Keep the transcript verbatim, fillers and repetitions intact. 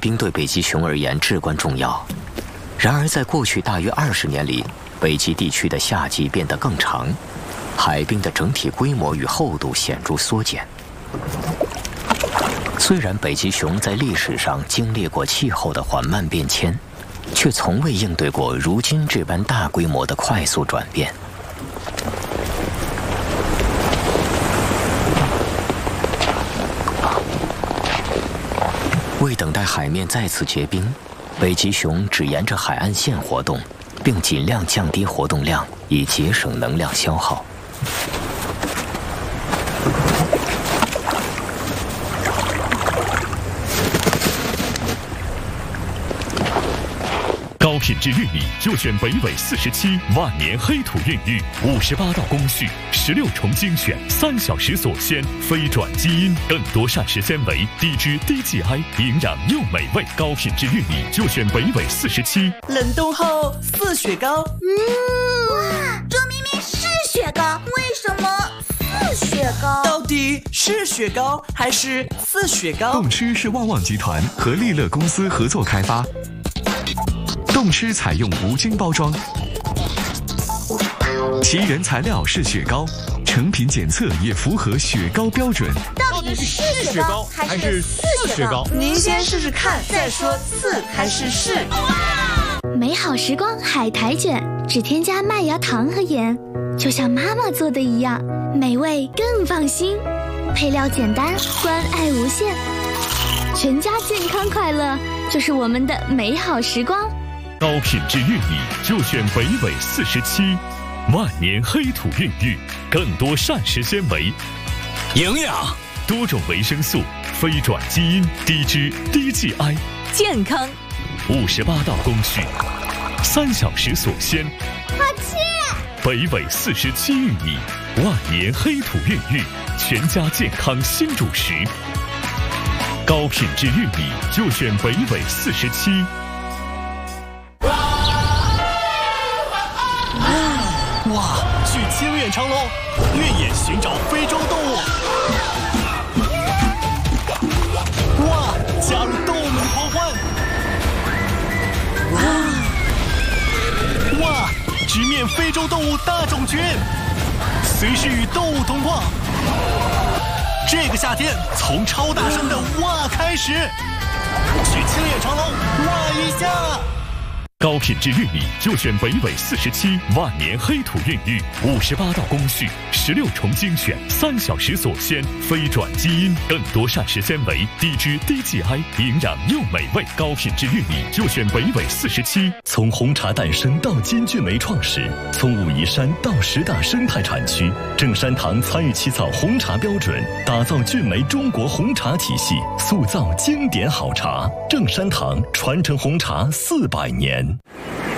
冰对北极熊而言至关重要。然而，在过去大约二十年里，北极地区的夏季变得更长，海冰的整体规模与厚度显著缩减。虽然北极熊在历史上经历过气候的缓慢变迁，却从未应对过如今这般大规模的快速转变。为等待海面再次结冰，北极熊只沿着海岸线活动，并尽量降低活动量，以节省能量消耗。 高品质玉米就选北纬四十七万年黑土孕育，五十八道工序，十六重精选，三小时锁鲜，非转基因，更多膳食纤维，低脂低 G I， 营养又美味。高品质玉米就选北纬四十七。 冷冻后似雪糕。 嗯，哇，这明明是雪糕，为什么似雪糕？ 到底是雪糕还是似雪糕？ 动吃是旺旺集团和利乐公司合作开发。动吃采用无菌包装，其原材料是雪糕，成品检测也符合雪糕标准。 到底是雪糕还是似雪糕？ 您先试试看，再说似还是是。 美好时光海苔卷，只添加麦芽糖和盐，就像妈妈做的一样，美味更放心。配料简单，关爱无限，全家健康快乐就是我们的美好时光。 高品质玉米就选北纬四十七，万年黑土孕育，更多膳食纤维， 营养， 多种维生素，非转基因，低脂低 G I， 健康， 五十八道工序，三小时锁鲜。 好吃！ 北纬四十七玉米，万年黑土孕育，全家健康新主食。高品质玉米就选北纬四十七。 哇！去清远长隆，越野寻找非洲动物。哇！加入动物狂欢。哇！哇！直面非洲动物大种群，随时与动物同框。这个夏天，从超大声的哇开始，去清远长隆哇一下。 高品质玉米就选北纬四十七，万年黑土孕育，五十八道工序，十六重精选，三小时锁鲜，非转基因，更多膳食纤维，低脂低 G I， 营养又美味。高品质玉米就选北纬四十七。 从红茶诞生到金骏眉创始，从武夷山到十大生态产区，正山堂参与起草红茶标准，打造骏眉中国红茶体系，塑造经典好茶。正山堂传承红茶四百年。